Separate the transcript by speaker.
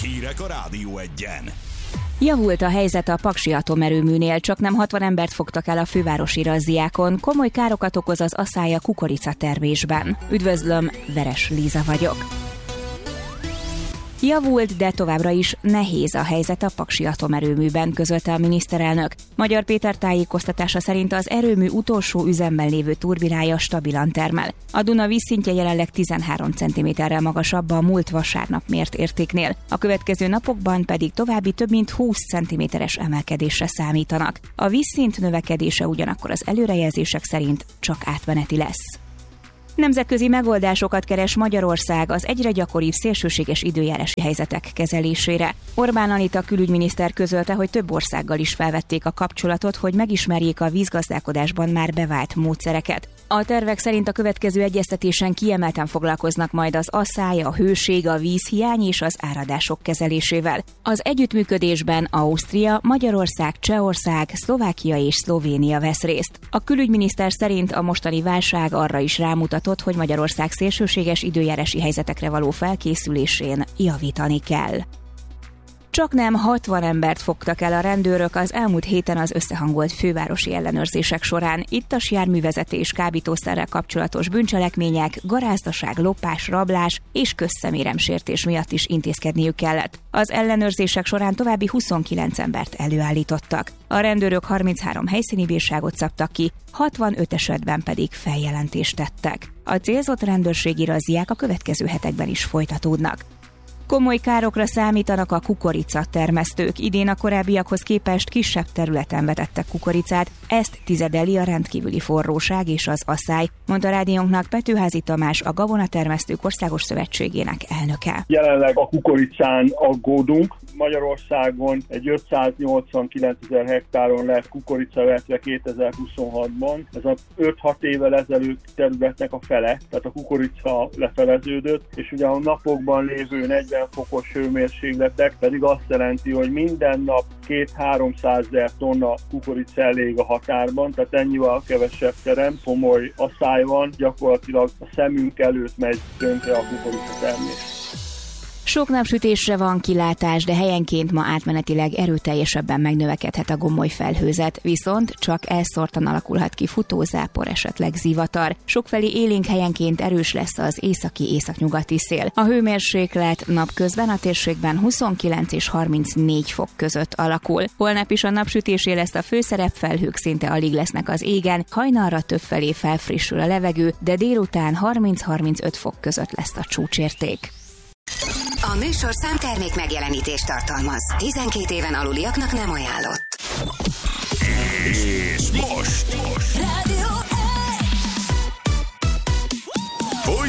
Speaker 1: Hírek a Rádió Egyen.
Speaker 2: Javult a helyzet a paksi atomerőműnél, csaknem 60 embert fogtak el a fővárosi razziákon. Komoly károkat okoz az aszály a kukoricatermésben. Üdvözlöm, Veres Líza vagyok. Javult, de továbbra is nehéz a helyzet a paksi atomerőműben, közölte a miniszterelnök. Magyar Péter tájékoztatása szerint az erőmű utolsó üzemben lévő turbinája stabilan termel. A Duna vízszintje jelenleg 13 cm-rel magasabb a múlt vasárnap mért értéknél. A következő napokban pedig további több mint 20 cm-es emelkedésre számítanak. A vízszint növekedése ugyanakkor az előrejelzések szerint csak átmeneti lesz. Nemzetközi megoldásokat keres Magyarország az egyre gyakoribb szélsőséges időjárási helyzetek kezelésére. Orbán Anita külügyminiszter közölte, hogy több országgal is felvették a kapcsolatot, hogy megismerjék a vízgazdálkodásban már bevált módszereket. A tervek szerint a következő egyeztetésen kiemelten foglalkoznak majd az aszály, a hőség, a vízhiány és az áradások kezelésével. Az együttműködésben Ausztria, Magyarország, Csehország, Szlovákia és Szlovénia vesz részt. A külügyminiszter szerint a mostani válság arra is rámutatott, hogy Magyarország szélsőséges időjárási helyzetekre való felkészülésén javítani kell. Csaknem 60 embert fogtak el a rendőrök az elmúlt héten az összehangolt fővárosi ellenőrzések során. Ittas járművezetés, kábítószerrel kapcsolatos bűncselekmények, garázdaság, lopás, rablás és közszeméremsértés miatt is intézkedniük kellett. Az ellenőrzések során további 29 embert előállítottak. A rendőrök 33 helyszíni bírságot szabtak ki, 65 esetben pedig feljelentést tettek. A célzott rendőrségi razziák a következő hetekben is folytatódnak. Komoly károkra számítanak a kukoricatermesztők. Idén a korábbiakhoz képest kisebb területen vetettek kukoricát, ezt tizedeli a rendkívüli forróság és az aszály, mondta rádiónknak Petőházy Tamás, a Gabonatermesztők Országos Szövetségének elnöke.
Speaker 3: Jelenleg a kukoricán aggódunk. Magyarországon egy 589 000 hektáron lett kukorica vetve 2026-ban. Ez a 5-6 évvel ezelőtt területnek a fele, tehát a kukorica lefeleződött, és ugye a napokban lévő 40 fokos hőmérsékletek pedig azt jelenti, hogy minden nap 200-300 000 tonna kukorica elég a határban, tehát ennyivel kevesebb terem, komoly aszály van, gyakorlatilag a szemünk előtt megy tönkre a kukorica termés.
Speaker 2: Sok napsütésre van kilátás, de helyenként ma átmenetileg erőteljesebben megnövekedhet a gomoly felhőzet, viszont csak elszórtan alakulhat ki futózápor, esetleg zivatar. Sokfelé élénk helyenként erős lesz az északi-északnyugati szél. A hőmérséklet napközben a térségben 29 és 34 fok között alakul. Holnap is a napsütésé lesz a főszerep, felhők szinte alig lesznek az égen, hajnalra többfelé felfrissül a levegő, de délután 30-35 fok között lesz a csúcsérték.
Speaker 4: A műsor számtermék megjelenítést tartalmaz. 12 éven aluliaknak nem ajánlott.
Speaker 1: És most